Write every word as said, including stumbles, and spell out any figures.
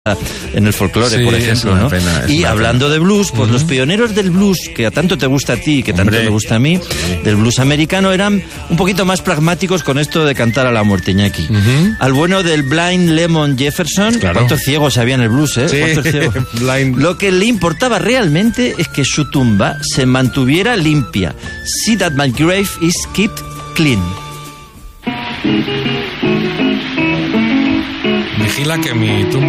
en el folclore, sí, por ejemplo, ¿no? Pena, y hablando pena. de blues, pues uh-huh. los pioneros del blues, que a tanto te gusta a ti y que tanto Hombre. me gusta a mí, sí. del blues americano, eran un poquito más pragmáticos con esto de cantar a la muerte, Iñaki. Uh-huh. Al bueno del Blind Lemon Jefferson, claro. ¿cuántos ciegos había en el blues, eh? Sí. ¿Cuántos ciegos? Blind. Lo que le importaba realmente es que su tumba se mantuviera limpia. See that my grave is kept clean. Vigila que mi tumba